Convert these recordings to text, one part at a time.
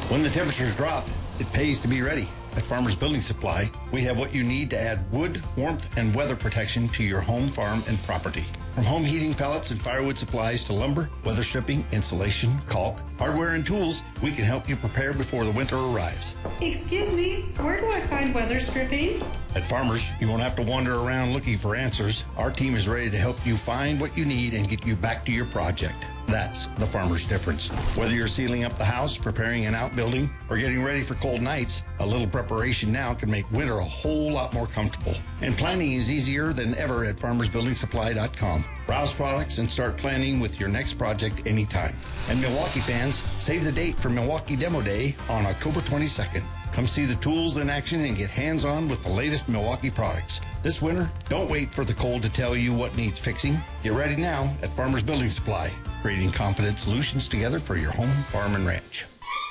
When the temperatures drop, it pays to be ready. At Farmers Building Supply, we have what you need to add wood, warmth, and weather protection to your home, farm, and property. From home heating pellets and firewood supplies to lumber, weather stripping, insulation, caulk, hardware, and tools, we can help you prepare before the winter arrives. Excuse me, where do I find weather stripping? At Farmers, you won't have to wander around looking for answers. Our team is ready to help you find what you need and get you back to your project. That's the Farmer's difference. Whether you're sealing up the house, preparing an outbuilding, or getting ready for cold nights, a little preparation now can make winter a whole lot more comfortable. And planning is easier than ever at farmersbuildingsupply.com. Browse products and start planning with your next project anytime. And Milwaukee fans, save the date for Milwaukee Demo Day on October 22nd. Come see the tools in action and get hands-on with the latest Milwaukee products. This winter, don't wait for the cold to tell you what needs fixing. Get ready now at Farmers Building Supply, creating confident solutions together for your home, farm, and ranch.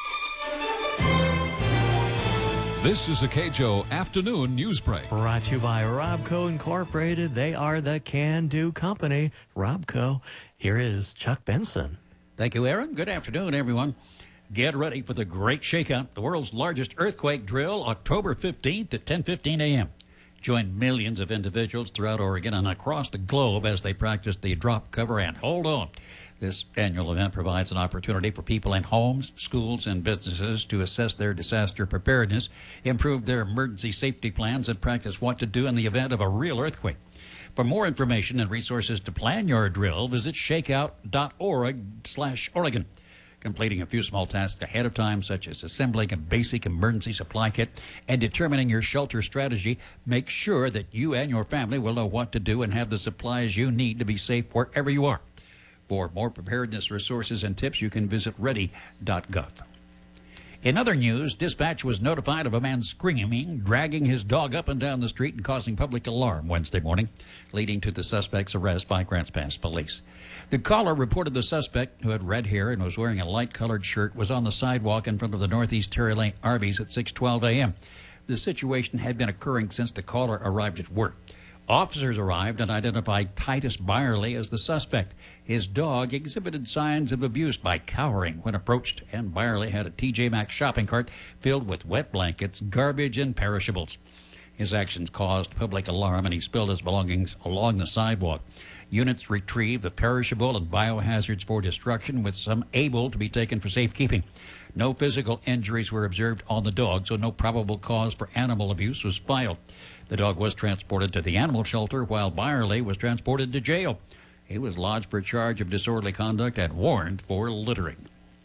This is a KJO Afternoon News Break. Brought to you by Robco Incorporated. They are the can-do company. Robco, here is Chuck Benson. Thank you, Aaron. Good afternoon, everyone. Get ready for the Great Shakeout, the world's largest earthquake drill, October 15th at 10:15 a.m. Join millions of individuals throughout Oregon and across the globe as they practice the drop, cover, and hold on. This annual event provides an opportunity for people in homes, schools, and businesses to assess their disaster preparedness, improve their emergency safety plans, and practice what to do in the event of a real earthquake. For more information and resources to plan your drill, visit shakeout.org/Oregon. Completing a few small tasks ahead of time, such as assembling a basic emergency supply kit and determining your shelter strategy, make sure that you and your family will know what to do and have the supplies you need to be safe wherever you are. For more preparedness resources and tips, you can visit ready.gov. In other news, dispatch was notified of a man screaming, dragging his dog up and down the street and causing public alarm Wednesday morning, leading to the suspect's arrest by Grants Pass police. The caller reported the suspect, who had red hair and was wearing a light-colored shirt, was on the sidewalk in front of the Northeast Terry Lane Arby's at 6:12 a.m. The situation had been occurring since the caller arrived at work. Officers arrived and identified Titus Byerly as the suspect. His dog exhibited signs of abuse by cowering when approached, and Byerly had a TJ Maxx shopping cart filled with wet blankets, garbage, and perishables. His actions caused public alarm, and he spilled his belongings along the sidewalk. Units retrieved the perishable and biohazards for destruction, with some able to be taken for safekeeping. No physical injuries were observed on the dog, so no probable cause for animal abuse was filed. The dog was transported to the animal shelter, while Byerly was transported to jail. He was lodged for a charge of disorderly conduct and warned for littering.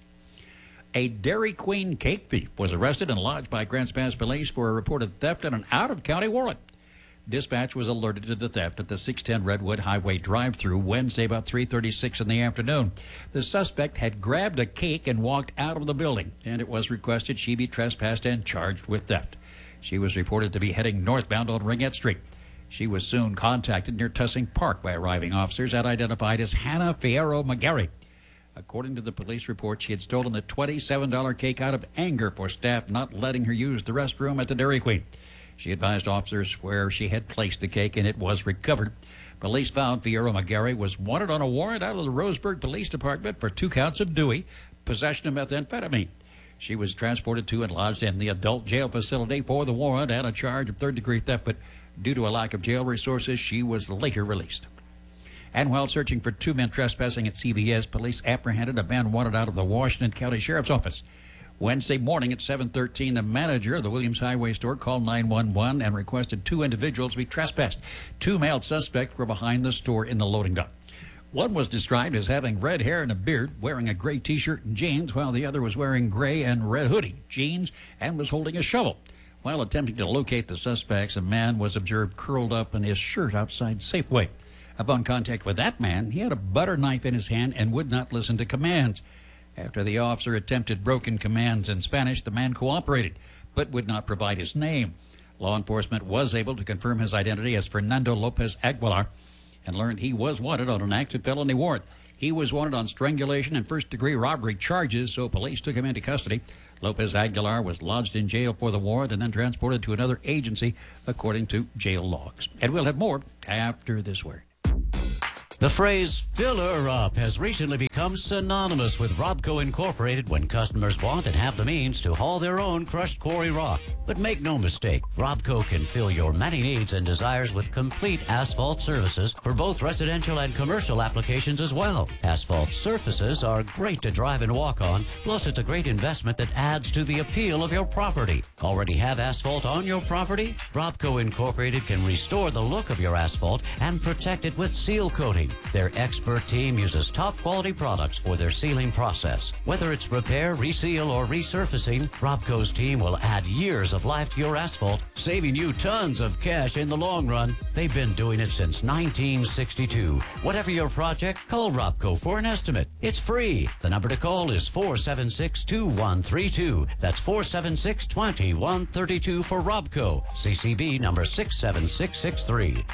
A Dairy Queen cake thief was arrested and lodged by Grants Pass police for a reported theft in an out-of-county warrant. Dispatch was alerted to the theft at the 610 Redwood Highway drive-thru Wednesday about 3:36 in the afternoon. The suspect had grabbed a cake and walked out of the building, and it was requested she be trespassed and charged with theft. She was reported to be heading northbound on Ringette Street. She was soon contacted near Tussing Park by arriving officers and identified as Hannah Fierro McGarry. According to the police report, she had stolen the $27 cake out of anger for staff not letting her use the restroom at the Dairy Queen. She advised officers where she had placed the cake, and it was recovered. Police found Fierro McGarry was wanted on a warrant out of the Roseburg Police Department for 2 counts of Dewey, possession of methamphetamine. She was transported to and lodged in the adult jail facility for the warrant and a charge of third-degree theft, but due to a lack of jail resources, she was later released. And while searching for 2 men trespassing at CVS, police apprehended a man wanted out of the Washington County Sheriff's Office. Wednesday morning at 7:13, the manager of the Williams Highway store called 911 and requested 2 individuals be trespassed. 2 male suspects were behind the store in the loading dock. One was described as having red hair and a beard, wearing a gray T-shirt and jeans, while the other was wearing gray and red hoodie, jeans, and was holding a shovel. While attempting to locate the suspects, a man was observed curled up in his shirt outside Safeway. Upon contact with that man, he had a butter knife in his hand and would not listen to commands. After the officer attempted broken commands in Spanish, the man cooperated, but would not provide his name. Law enforcement was able to confirm his identity as Fernando Lopez Aguilar and learned he was wanted on an active felony warrant. He was wanted on strangulation and first-degree robbery charges, so police took him into custody. Lopez Aguilar was lodged in jail for the warrant and then transported to another agency, according to jail logs. And we'll have more after this word. The phrase fill her up has recently become synonymous with Robco Incorporated when customers want and have the means to haul their own crushed quarry rock. But make no mistake, Robco can fill your many needs and desires with complete asphalt services for both residential and commercial applications as well. Asphalt surfaces are great to drive and walk on, plus it's a great investment that adds to the appeal of your property. Already have asphalt on your property? Robco Incorporated can restore the look of your asphalt and protect it with seal coating. Their expert team uses top quality products for their sealing process. Whether it's repair, reseal, or resurfacing, Robco's team will add years of life to your asphalt, saving you tons of cash in the long run. They've been doing it since 1962. Whatever your project, call Robco for an estimate. It's free. The number to call is 476-2132. That's 476-2132 for Robco. CCB number 67663.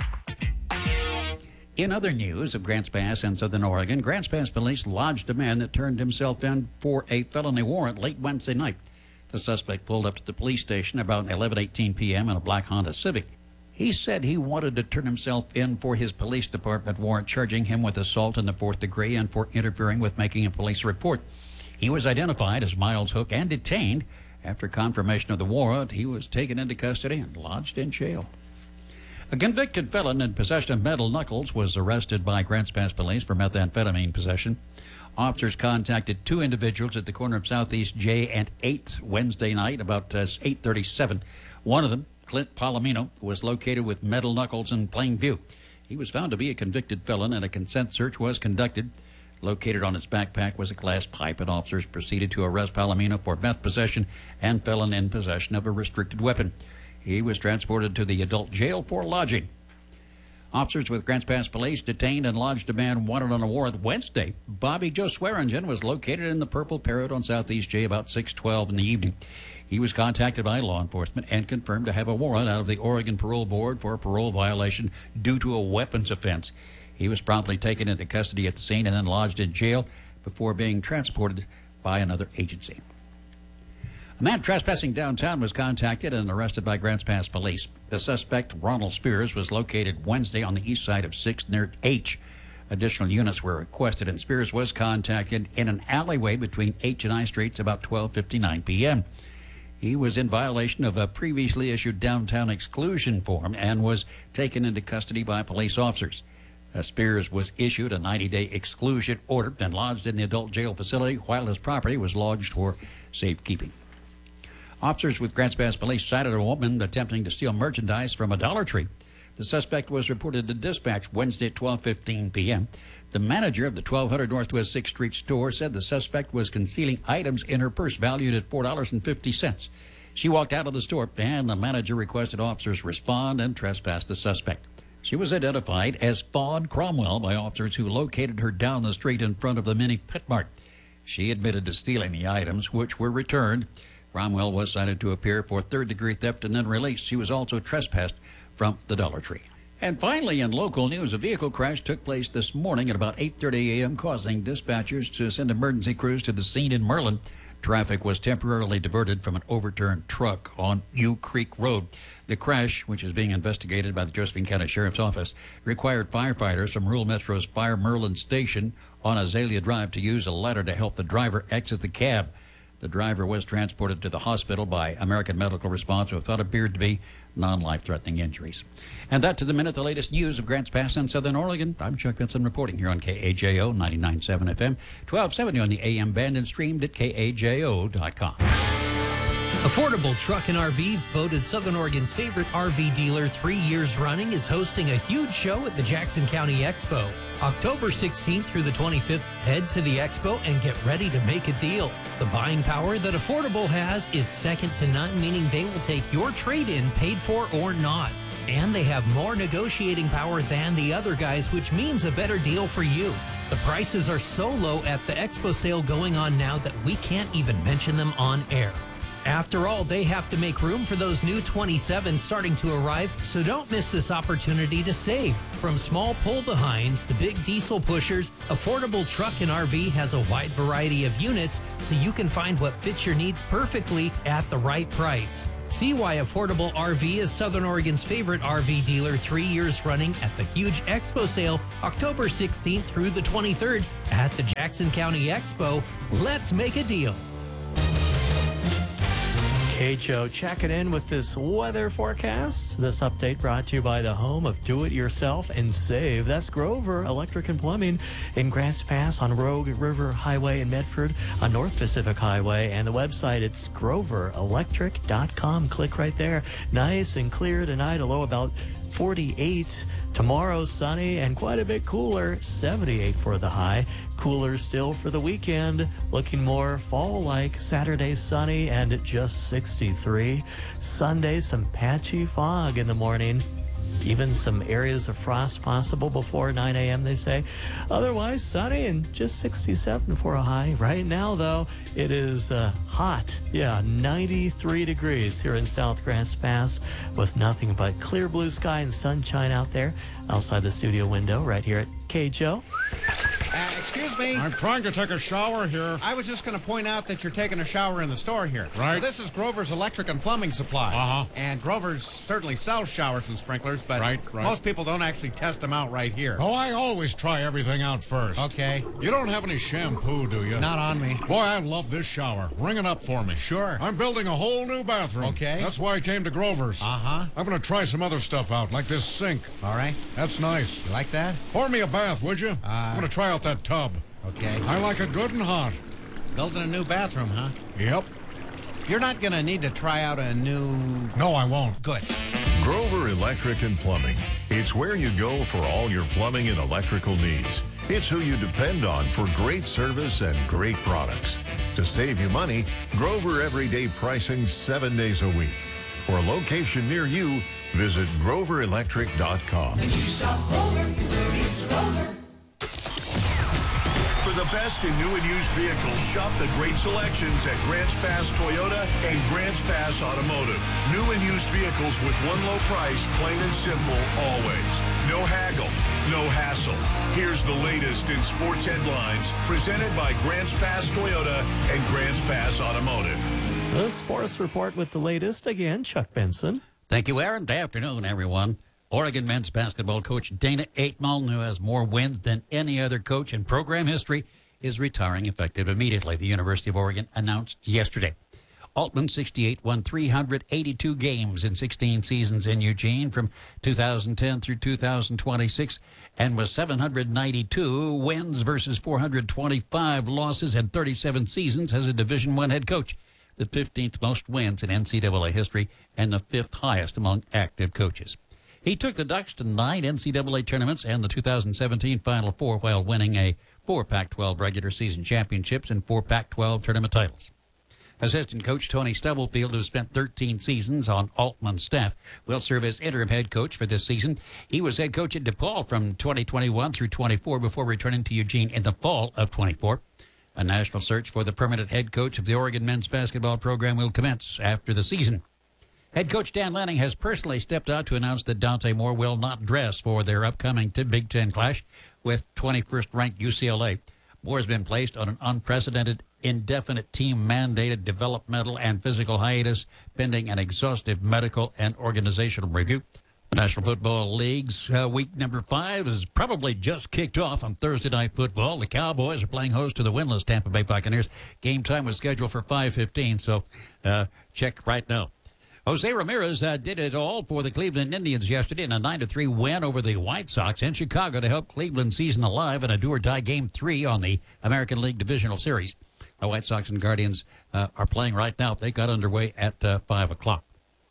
In other news of Grants Pass in Southern Oregon, Grants Pass police lodged a man that turned himself in for a felony warrant late Wednesday night. The suspect pulled up to the police station about 11:18 p.m. in a black Honda Civic. He said he wanted to turn himself in for his police department warrant, charging him with assault in the 4th degree and for interfering with making a police report. He was identified as Miles Hook and detained. After confirmation of the warrant, he was taken into custody and lodged in jail. A convicted felon in possession of metal knuckles was arrested by Grants Pass police for methamphetamine possession. Officers contacted two individuals at the corner of Southeast J and 8th Wednesday night about 8:37. One of them, Clint Palomino, was located with metal knuckles in plain view. He was found to be a convicted felon and a consent search was conducted. Located on his backpack was a glass pipe, and officers proceeded to arrest Palomino for meth possession and felon in possession of a restricted weapon. He was transported to the adult jail for lodging. Officers with Grants Pass police detained and lodged a man wanted on a warrant Wednesday. Bobby Joe Swearingen was located in the Purple Parrot on Southeast J about 6:12 in the evening. He was contacted by law enforcement and confirmed to have a warrant out of the Oregon Parole Board for a parole violation due to a weapons offense. He was promptly taken into custody at the scene and then lodged in jail before being transported by another agency. A man trespassing downtown was contacted and arrested by Grants Pass police. The suspect, Ronald Spears, was located Wednesday on the east side of 6th near H. Additional units were requested, and Spears was contacted in an alleyway between H and I Streets about 12:59 p.m. He was in violation of a previously issued downtown exclusion form and was taken into custody by police officers. Spears was issued a 90-day exclusion order and lodged in the adult jail facility while his property was lodged for safekeeping. Officers with Grants Pass police cited a woman attempting to steal merchandise from a Dollar Tree. The suspect was reported to dispatch Wednesday at 12:15 p.m. The manager of the 1200 Northwest 6th Street store said the suspect was concealing items in her purse valued at $4.50. She walked out of the store, and the manager requested officers respond and trespass the suspect. She was identified as Fawn Cromwell by officers who located her down the street in front of the Mini Pet Mart. She admitted to stealing the items, which were returned. Cromwell was cited to appear for third-degree theft and then released. She was also trespassed from the Dollar Tree. And finally, in local news, a vehicle crash took place this morning at about 8:30 a.m., causing dispatchers to send emergency crews to the scene in Merlin. Traffic was temporarily diverted from an overturned truck on Ewe Creek Road. The crash, which is being investigated by the Josephine County Sheriff's Office, required firefighters from Rural Metro's Fire Merlin Station on Azalea Drive to use a ladder to help the driver exit the cab. The driver was transported to the hospital by American Medical Response with what appeared to be non-life-threatening injuries. And that to the minute, the latest news of Grants Pass in Southern Oregon. I'm Chuck Benson reporting here on KAJO 99.7 FM, 1270 on the AM band and streamed at KAJO.com. Affordable Truck and RV, voted Southern Oregon's favorite RV dealer 3 years running, is hosting a huge show at the Jackson County Expo. October 16th through the 25th, head to the Expo and get ready to make a deal. The buying power that Affordable has is second to none, meaning they will take your trade-in paid for or not. And they have more negotiating power than the other guys, which means a better deal for you. The prices are so low at the Expo sale going on now that we can't even mention them on air. After all, they have to make room for those new 27s starting to arrive, so don't miss this opportunity to save. From small pull-behinds to big diesel pushers, Affordable Truck and RV has a wide variety of units, so you can find what fits your needs perfectly at the right price. See why Affordable RV is Southern Oregon's favorite RV dealer 3 years running at the huge Expo sale October 16th through the 23rd at the Jackson County Expo. Let's make a deal. KHO checking in with this weather forecast. This update brought to you by the home of do-it-yourself and save. That's Grover Electric and Plumbing in Grants Pass on Rogue River Highway in Medford on North Pacific Highway. And the website, it's groverelectric.com. Click right there. Nice and clear tonight, a low about 48. Tomorrow, sunny and quite a bit cooler, 78 for the high. Cooler still for the weekend, looking more fall-like. Saturday, sunny and just 63. Sunday, some patchy fog in the morning. Even some areas of frost possible before 9 a.m., they say. Otherwise, sunny and just 67 for a high. Right now, though, it is hot. Yeah, 93 degrees here in South Grants Pass with nothing but clear blue sky and sunshine out there outside the studio window right here at KHO. Excuse me. I'm trying to take a shower here. I was just going to point out that you're taking a shower in the store here. Right. Well, this is Grover's Electric and Plumbing Supply. Uh-huh. And Grover's certainly sells showers and sprinklers, but Right. most people don't actually test them out right here. Oh, I always try everything out first. Okay. You don't have any shampoo, do you? Not on me. Boy, I love this shower. Ring it up for me. Sure. I'm building a whole new bathroom. Okay. That's why I came to Grover's. Uh-huh. I'm going to try some other stuff out, like this sink. All right. That's nice. You like that? Pour me a bath, would you? I'm going to try out that tub. Okay. I like it good and hot. Building a new bathroom, huh? Yep. You're not going to need to try out a new... No, I won't. Good. Grover Electric and Plumbing. It's where you go for all your plumbing and electrical needs. It's who you depend on for great service and great products. To save you money, Grover Everyday Pricing 7 days a week. For a location near you, visit groverelectric.com. When you shop Grover, it's Grover. For the best in new and used vehicles, shop the great selections at Grants Pass Toyota and Grants Pass Automotive. New and used vehicles with one low price, plain and simple, always. No haggle, no hassle. Here's the latest in sports headlines, presented by Grants Pass Toyota and Grants Pass Automotive. The sports report with the latest again, Chuck Benson. Thank you, Aaron. Good afternoon, everyone. Oregon men's basketball coach Dana Aitman, who has more wins than any other coach in program history, is retiring effective immediately, the University of Oregon announced yesterday. Altman, 68, won 382 games in 16 seasons in Eugene from 2010 through 2026, and was 792 wins versus 425 losses and 37 seasons as a Division I head coach, the 15th most wins in NCAA history and the 5th highest among active coaches. He took the Ducks to 9 NCAA tournaments and the 2017 Final Four while winning 4 Pac-12 regular season championships and 4 Pac-12 tournament titles. Assistant coach Tony Stubblefield, who spent 13 seasons on Altman's staff, will serve as interim head coach for this season. He was head coach at DePaul from 2021 through 24 before returning to Eugene in the fall of 24. A national search for the permanent head coach of the Oregon men's basketball program will commence after the season. Head coach Dan Lanning has personally stepped out to announce that Dante Moore will not dress for their upcoming Big Ten clash with 21st-ranked UCLA. Moore has been placed on an unprecedented, indefinite team-mandated developmental and physical hiatus pending an exhaustive medical and organizational review. The National Football League's week number 5 is probably just kicked off on Thursday Night Football. The Cowboys are playing host to the winless Tampa Bay Buccaneers. Game time was scheduled for 5:15, so check right now. Jose Ramirez did it all for the Cleveland Indians yesterday in a 9-3 win over the White Sox in Chicago to help Cleveland's season alive in a do-or-die Game 3 on the American League Divisional Series. The White Sox and Guardians are playing right now. They got underway at 5 o'clock.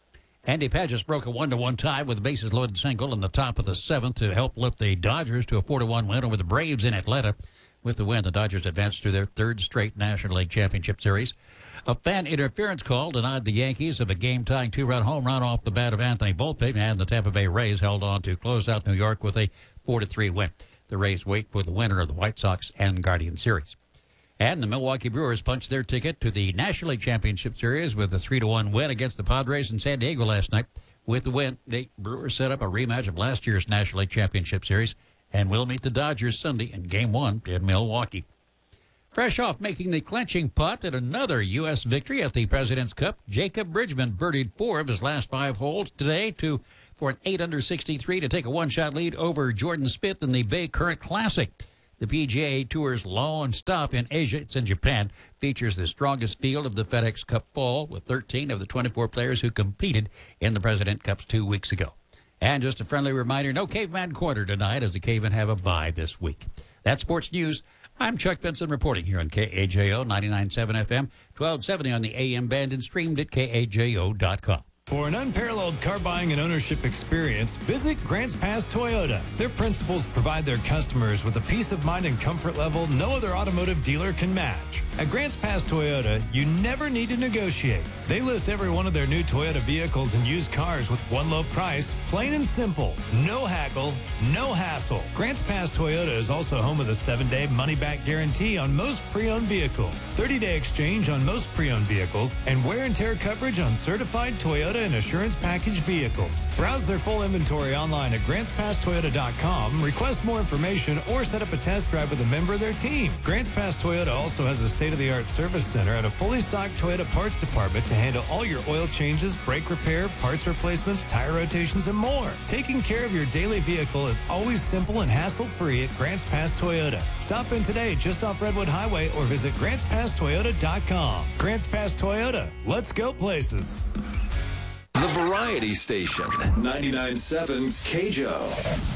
Andy Pages broke a 1-1 tie with a bases-loaded single in the top of the 7th to help lift the Dodgers to a 4-1 win over the Braves in Atlanta. With the win, the Dodgers advanced to their 3rd straight National League Championship Series. A fan interference call denied the Yankees of a game-tying 2-run home run off the bat of Anthony Volpe, and the Tampa Bay Rays held on to close out New York with a 4-3 win. The Rays wait for the winner of the White Sox and Guardians Series. And the Milwaukee Brewers punched their ticket to the National League Championship Series with a 3-1 win against the Padres in San Diego last night. With the win, the Brewers set up a rematch of last year's National League Championship Series and will meet the Dodgers Sunday in Game 1 in Milwaukee. Fresh off making the clinching putt at another U.S. victory at the President's Cup, Jacob Bridgman birdied 4 of his last 5 holes today for an 8-under 63 to take a one-shot lead over Jordan Spieth in the Bay Current Classic. The PGA Tour's lone stop in Asia, it's in Japan, features the strongest field of the FedEx Cup fall, with 13 of the 24 players who competed in the President Cups 2 weeks ago. And just a friendly reminder, no Caveman Corner tonight, as the Cavemen have a bye this week. That's sports news. I'm Chuck Benson reporting here on KAJO 99.7 FM, 1270 on the AM band, and streamed at KAJO.com. For an unparalleled car buying and ownership experience, visit Grants Pass Toyota. Their principals provide their customers with a peace of mind and comfort level no other automotive dealer can match. At Grants Pass Toyota, you never need to negotiate. They list every one of their new Toyota vehicles and used cars with one low price, plain and simple. No haggle, no hassle. Grants Pass Toyota is also home of the 7-day money-back guarantee on most pre-owned vehicles, 30-day exchange on most pre-owned vehicles, and wear and tear coverage on certified Toyota and assurance package vehicles. Browse their full inventory online at grantspasstoyota.com, request more information, or set up a test drive with a member of their team. Grants Pass Toyota also has a state-of-the-art service center and a fully stocked Toyota parts department to handle all your oil changes, brake repair, parts replacements, tire rotations, and more. Taking care of your daily vehicle is always simple and hassle-free at Grants Pass Toyota. Stop in today just off Redwood Highway or visit grantspasstoyota.com. Grants Pass Toyota. Let's go places. The Variety Station, 99.7 KJO.